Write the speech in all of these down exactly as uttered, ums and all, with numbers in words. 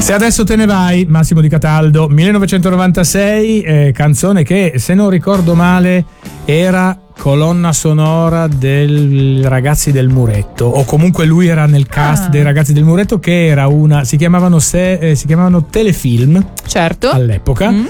Se adesso te ne vai, Massimo Di Cataldo, millenovecentonovantasei, eh, canzone che, se non ricordo male, era colonna sonora del Ragazzi del Muretto, o comunque lui era nel cast ah. dei Ragazzi del Muretto, che era una, si chiamavano se, eh, si chiamavano telefilm, certo, all'epoca, mm.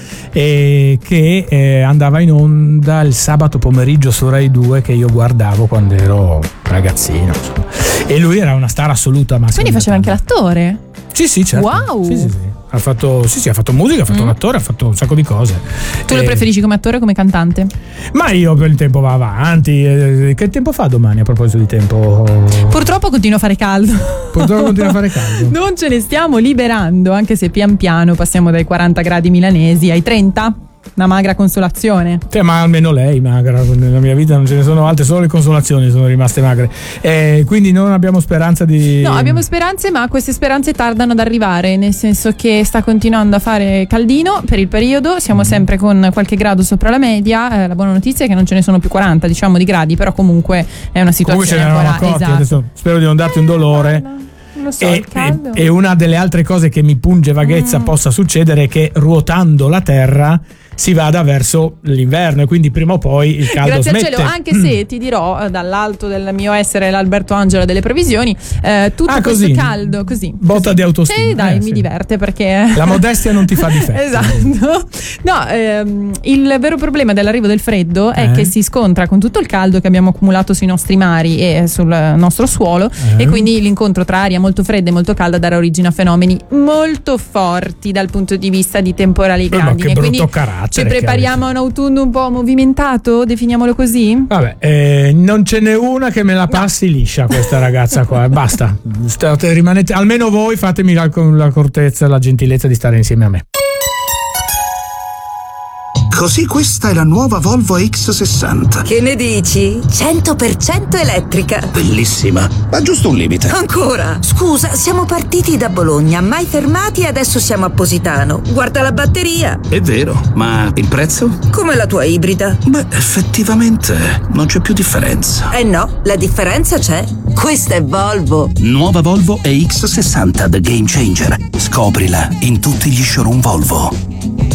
e che eh, andava in onda il sabato pomeriggio su Rai due, che io guardavo quando ero ragazzino, insomma. E lui era una star assoluta. Massimo. Quindi faceva anche l'attore? Sì, sì, certo. Wow. Sì, sì, sì. Ha fatto, sì, sì, ha fatto musica, ha fatto mm. un attore, ha fatto un sacco di cose. Tu lo eh, preferisci come attore o come cantante? Ma io, per il tempo va avanti. Eh, che tempo fa domani, a proposito di tempo? Purtroppo continua a fare caldo. Purtroppo continua a fare caldo. Non ce ne stiamo liberando, anche se pian piano passiamo dai quaranta gradi milanesi ai trenta. Una magra consolazione. Cioè, ma almeno lei magra, nella mia vita non ce ne sono altre, solo le consolazioni sono rimaste magre, eh, quindi non abbiamo speranza di... No, abbiamo speranze, ma queste speranze tardano ad arrivare, nel senso che sta continuando a fare caldino per il periodo, siamo mm. sempre con qualche grado sopra la media, eh, la buona notizia è che non ce ne sono più quaranta, diciamo, di gradi, però comunque è una situazione ancora... Accorti, esatto. Adesso spero di non darti un dolore. Lo so, e, e, e una delle altre cose che mi punge vaghezza mm. possa succedere è che, ruotando la Terra, si vada verso l'inverno, e quindi prima o poi il caldo Grazie smette. al cielo, anche se ti dirò, dall'alto del mio essere l'Alberto Angela delle previsioni, eh, tutto ah, questo così. caldo così botta così. di autostima. Sì, dai, eh, mi sì. diverte, perché la modestia non ti fa difetto. Esatto. No, ehm, il vero problema dell'arrivo del freddo è eh. che si scontra con tutto il caldo che abbiamo accumulato sui nostri mari e sul nostro suolo, eh. e quindi l'incontro tra aria molto fredda e molto calda darà origine a fenomeni molto forti dal punto di vista di temporali e grandine. Quindi ci prepariamo un autunno un po' movimentato, definiamolo così? Vabbè, eh, non ce n'è una che me la passi no. liscia questa ragazza qua, basta. State, rimanete, almeno voi fatemi la, l'accortezza e la gentilezza di stare insieme a me. Così questa è la nuova Volvo X sessanta. Che ne dici? cento per cento elettrica. Bellissima, ma giusto un limite. Ancora? Scusa, siamo partiti da Bologna, mai fermati, e adesso siamo a Positano. Guarda la batteria. È vero, ma il prezzo? Come la tua ibrida. Beh, effettivamente non c'è più differenza. Eh no, la differenza c'è. Questa è Volvo. Nuova Volvo E X sessanta The Game Changer. Scoprila in tutti gli showroom Volvo.